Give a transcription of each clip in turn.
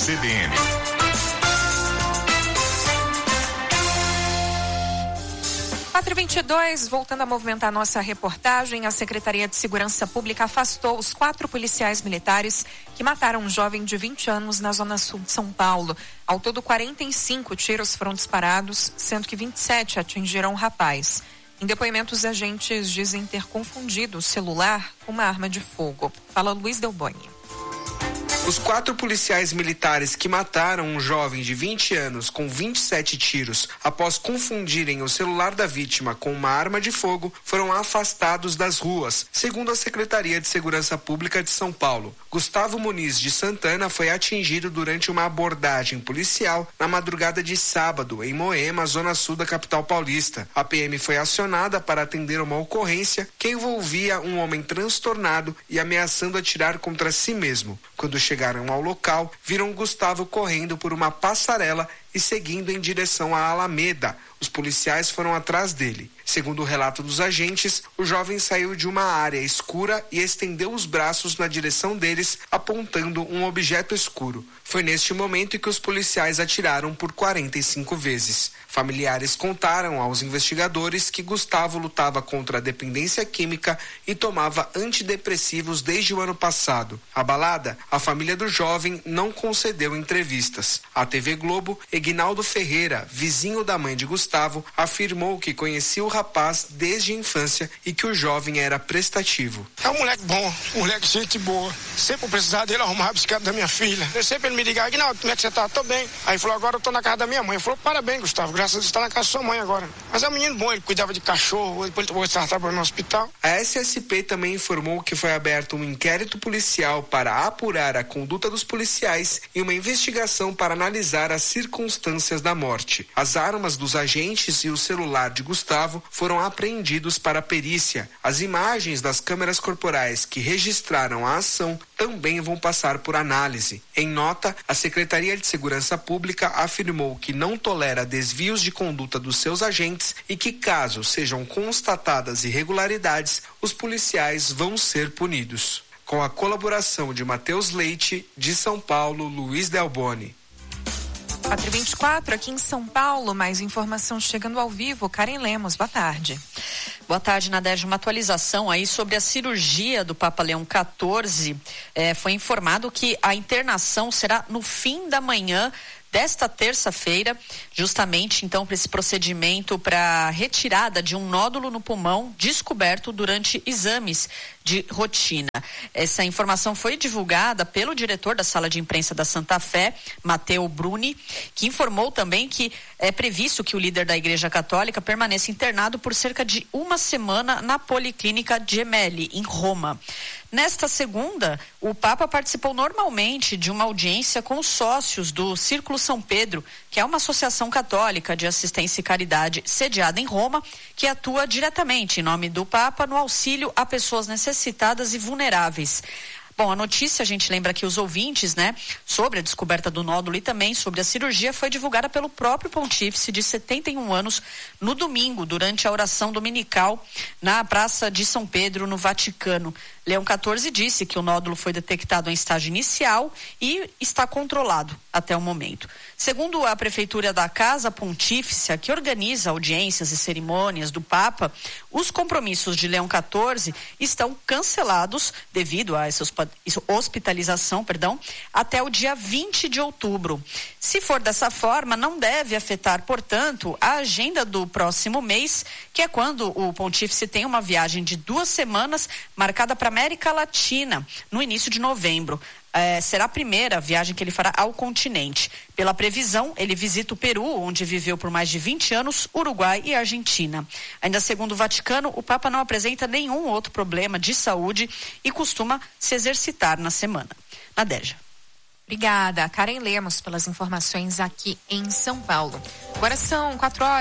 CBN. Quatro 22, voltando a movimentar nossa reportagem, a Secretaria de Segurança Pública afastou os 4 policiais militares que mataram um jovem de 20 anos na zona sul de São Paulo. Ao todo, 45 tiros foram disparados, sendo que 27 atingiram o rapaz. Em depoimento, os agentes dizem ter confundido o celular com uma arma de fogo. Fala Luiz Delboni. Os 4 policiais militares que mataram um jovem de 20 anos com 27 tiros após confundirem o celular da vítima com uma arma de fogo foram afastados das ruas, segundo a Secretaria de Segurança Pública de São Paulo. Gustavo Muniz de Santana foi atingido durante uma abordagem policial na madrugada de sábado, em Moema, zona sul da capital paulista. A PM foi acionada para atender uma ocorrência que envolvia um homem transtornado e ameaçando atirar contra si mesmo. Quando chegaram ao local, viram Gustavo correndo por uma passarela e seguindo em direção à Alameda. Os policiais foram atrás dele. Segundo o relato dos agentes, o jovem saiu de uma área escura e estendeu os braços na direção deles, apontando um objeto escuro. Foi neste momento que os policiais atiraram por 45 vezes. Familiares contaram aos investigadores que Gustavo lutava contra a dependência química e tomava antidepressivos desde o ano passado. Abalada, a família do jovem não concedeu entrevistas. A TV Globo, Eguinaldo Ferreira, vizinho da mãe de Gustavo, afirmou que conhecia o rapaz desde a infância e que o jovem era prestativo. É um moleque bom, um moleque gente boa. Sempre eu precisava dele arrumar a bicicleta da minha filha. Eu sempre ele me ligava, Aguinaldo, como é que você tá? Tô bem. Aí ele falou, agora eu tô na casa da minha mãe. Ele falou, parabéns, Gustavo, graças a Deus está na casa da sua mãe agora. Mas é um menino bom, ele cuidava de cachorro, depois ele estar trabalhando no hospital. A SSP também informou que foi aberto um inquérito policial para apurar a conduta dos policiais e uma investigação para analisar as circunstâncias da morte. As armas dos agentes e o celular de Gustavo foram apreendidos para perícia. As imagens das câmeras corporais que registraram a ação também vão passar por análise. Em nota, a Secretaria de Segurança Pública afirmou que não tolera desvios de conduta dos seus agentes e que, caso sejam constatadas irregularidades, os policiais vão ser punidos. Com a colaboração de Matheus Leite, de São Paulo, Luiz Delboni. 4h24, aqui em São Paulo, mais informação chegando ao vivo. Karen Lemos, boa tarde. Boa tarde, Nadege. Uma atualização aí sobre a cirurgia do Papa Leão XIV. Foi informado que a internação será no fim da manhã desta terça-feira, justamente então para esse procedimento para retirada de um nódulo no pulmão descoberto durante exames de rotina. Essa informação foi divulgada pelo diretor da Sala de Imprensa da Santa Fé, Matteo Bruni, que informou também que é previsto que o líder da Igreja Católica permaneça internado por cerca de uma semana na Policlínica Gemelli, em Roma. Nesta segunda, o Papa participou normalmente de uma audiência com os sócios do Círculo São Pedro, que é uma associação católica de assistência e caridade sediada em Roma, que atua diretamente em nome do Papa no auxílio a pessoas necessitadas e vulneráveis. Bom, a notícia, a gente lembra aqui os ouvintes, né, sobre a descoberta do nódulo e também sobre a cirurgia foi divulgada pelo próprio pontífice de 71 anos no domingo, durante a oração dominical na Praça de São Pedro, no Vaticano. Leão XIV disse que o nódulo foi detectado em estágio inicial e está controlado até o momento. Segundo a Prefeitura da Casa Pontífice, que organiza audiências e cerimônias do Papa, os compromissos de Leão XIV estão cancelados devido a essa hospitalização, até o dia 20 de outubro. Se for dessa forma, não deve afetar, portanto, a agenda do próximo mês, que é quando o pontífice tem uma viagem de 2 semanas marcada para América Latina, no início de novembro. Será a primeira viagem que ele fará ao continente. Pela previsão, ele visita o Peru, onde viveu por mais de 20 anos, Uruguai e Argentina. Ainda segundo o Vaticano, o Papa não apresenta nenhum outro problema de saúde e costuma se exercitar na semana. Nadege. Obrigada, Karen Lemos, pelas informações aqui em São Paulo. Agora são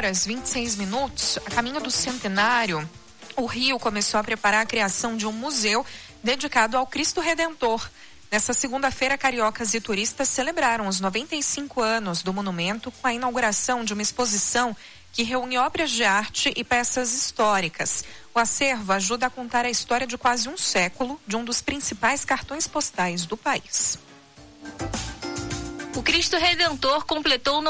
4h26. A caminho do centenário, o Rio começou a preparar a criação de um museu dedicado ao Cristo Redentor. Nessa segunda-feira, cariocas e turistas celebraram os 95 anos do monumento com a inauguração de uma exposição que reúne obras de arte e peças históricas. O acervo ajuda a contar a história de quase um século de um dos principais cartões postais do país. O Cristo Redentor completou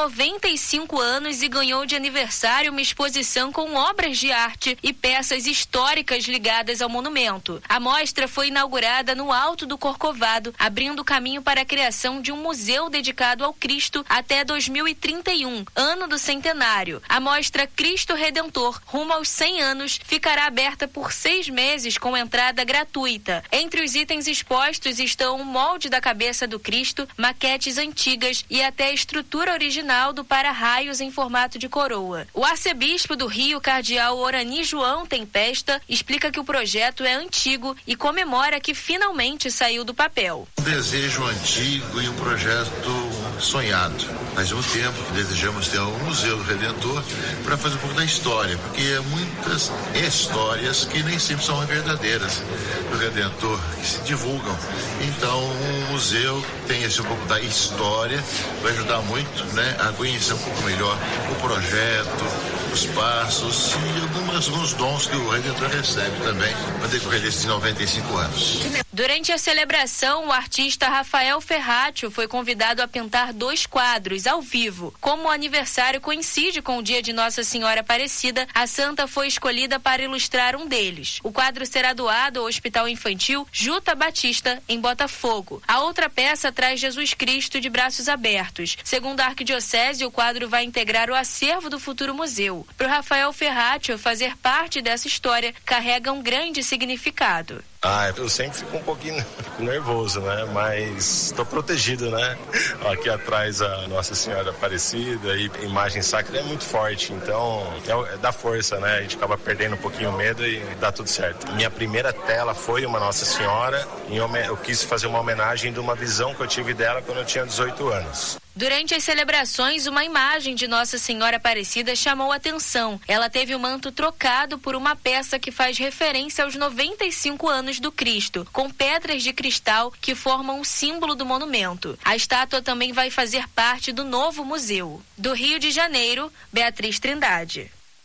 95 anos e ganhou de aniversário uma exposição com obras de arte e peças históricas ligadas ao monumento. A mostra foi inaugurada no Alto do Corcovado, abrindo caminho para a criação de um museu dedicado ao Cristo até 2031, ano do centenário. A mostra Cristo Redentor, rumo aos 100 anos, ficará aberta por 6 meses com entrada gratuita. Entre os itens expostos estão o molde da cabeça do Cristo, maquetes antigas e até a estrutura original do para-raios em formato de coroa. O arcebispo do Rio, cardeal Orani João Tempesta, explica que o projeto é antigo e comemora que finalmente saiu do papel. Um desejo antigo e um projeto sonhado. Faz um tempo que desejamos ter um museu do Redentor para fazer um pouco da história, porque há muitas histórias que nem sempre são verdadeiras do Redentor, que se divulgam. Então, um museu tem esse um pouco da história, vai ajudar muito, né, a conhecer um pouco melhor o projeto, os passos e alguns dons que o Redentor recebe também no decorrer desses 95 anos. Durante a celebração, o artista Rafael Ferraccio foi convidado a pintar 2 quadros ao vivo. Como o aniversário coincide com o dia de Nossa Senhora Aparecida, a santa foi escolhida para ilustrar um deles. O quadro será doado ao Hospital Infantil Juta Batista, em Botafogo. A outra peça traz Jesus Cristo de braços abertos. Segundo a Arquidiocese, o quadro vai integrar o acervo do futuro museu. Para o Rafael Ferraccio, fazer parte dessa história carrega um grande significado. Eu sempre fico um pouquinho nervoso, né? Mas estou protegido, né? Aqui atrás a Nossa Senhora Aparecida e a imagem sacra é muito forte, então dá força, né? A gente acaba perdendo um pouquinho o medo e dá tudo certo. Minha primeira tela foi uma Nossa Senhora, eu quis fazer uma homenagem de uma visão que eu tive dela quando eu tinha 18 anos. Durante as celebrações, uma imagem de Nossa Senhora Aparecida chamou a atenção. Ela teve o manto trocado por uma peça que faz referência aos 95 anos do Cristo, com pedras de cristal que formam o símbolo do monumento. A estátua também vai fazer parte do novo museu. Do Rio de Janeiro, Beatriz Trindade.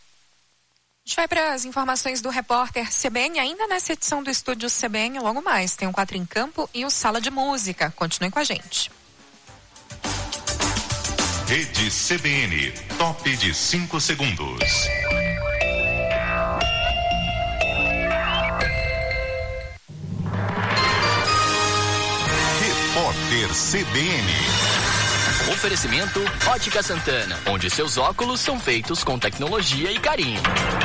A gente vai para as informações do repórter CBN, ainda nessa edição do Estúdio CBN, logo mais. Tem o 4 em Campo e o Sala de Música. Continue com a gente. Rede CBN, top de 5 segundos. Repórter CBN. Oferecimento Ótica Santana, onde seus óculos são feitos com tecnologia e carinho.